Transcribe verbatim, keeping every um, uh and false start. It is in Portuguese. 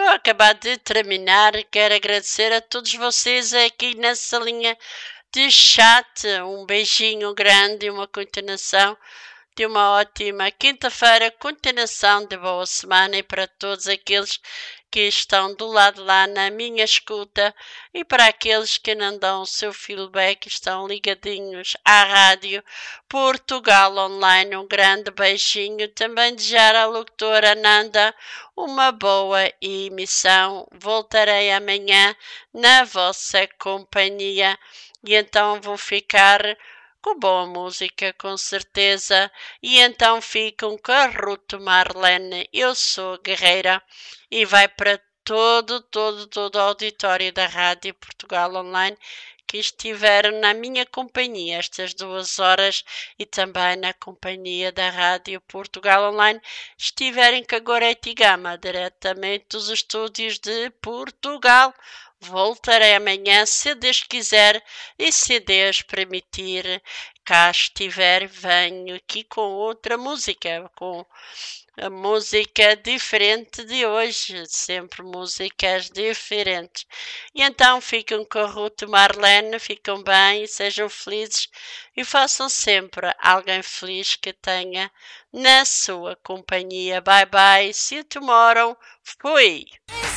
Estou a acabar de terminar. Quero agradecer a todos vocês aqui na salinha de chat. Um beijinho grande e uma continuação de uma ótima quinta-feira, continuação de boa semana e para todos aqueles que estão do lado lá na minha escuta e para aqueles que não dão o seu feedback, estão ligadinhos à rádio Portugal Online. Um grande beijinho. Também desejar à locutora Nanda uma boa emissão. Voltarei amanhã na vossa companhia e então vou ficar com boa música, com certeza. E então ficam com a Ruth Marlene. Eu sou guerreira e vai para todo, todo, todo o auditório da Rádio Portugal Online que estiveram na minha companhia estas duas horas e também na companhia da Rádio Portugal Online estiverem com a Gorete Gama, diretamente dos estúdios de Portugal. Voltarei amanhã, se Deus quiser e se Deus permitir. Cá estiver, venho aqui com outra música, com a música diferente de hoje, sempre músicas diferentes. E então ficam com a Ruth Marlene, ficam bem, sejam felizes e façam sempre alguém feliz que tenha na sua companhia. Bye bye, see you tomorrow. Fui!